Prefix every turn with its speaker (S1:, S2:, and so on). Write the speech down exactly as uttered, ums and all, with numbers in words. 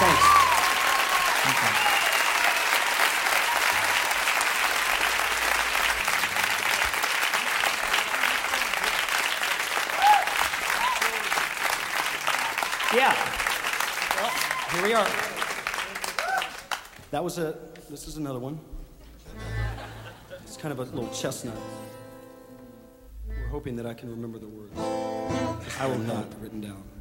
S1: thanks. Okay. Yeah. Well, here we are. That was a, this is another one. It's kind of a little chestnut. We're hoping that I can remember the words. I will not, written down.